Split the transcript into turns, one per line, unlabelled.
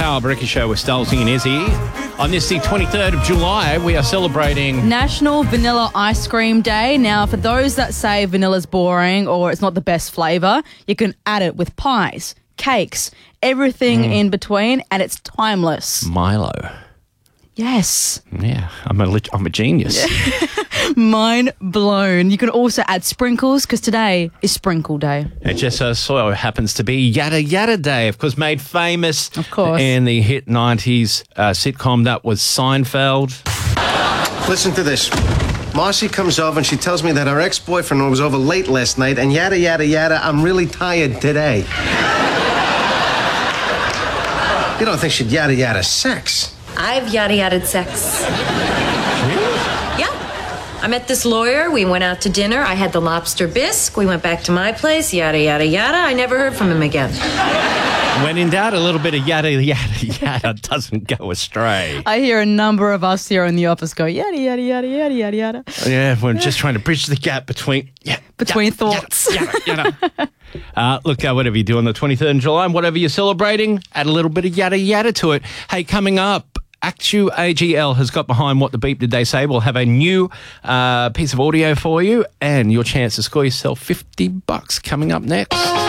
Power Breakfast Show with Stolzy and Izzy. On this, the 23rd of July, we are celebrating
National Vanilla Ice Cream Day. Now, for those that say vanilla's boring or it's not the best flavour, you can add it with pies, cakes, everything in between, and it's timeless.
Milo.
Yes.
Yeah, I'm a genius.
Mind blown. You can also add sprinkles because today is Sprinkle Day.
It just so happens to be Yada Yada Day, of course, made famous
Of course.
in the hit 90s sitcom that was Seinfeld.
Listen to this. Marcy comes over and she tells me that her ex-boyfriend was over late last night and yada, yada, yada, I'm really tired today. You don't think she'd yada, yada sex?
I've yada-yada'd sex. Yeah. I met this lawyer. We went out to dinner. I had the lobster bisque. We went back to my place. Yada, yada, yada. I never heard from him again.
When in doubt, a little bit of yada, yada, yada doesn't go astray.
I hear a number of us here in the office go yada, yada, yada, yada, yada, yada.
Yeah, we're just trying to bridge the gap between
Thoughts.
Yada. Look, whatever you do on the 23rd of July, whatever you're celebrating, add a little bit of yada, yada to it. Hey, coming up, Actu AGL has got behind What the Beep Did They Say. We'll have a new piece of audio for you and your chance to score yourself $50 coming up next.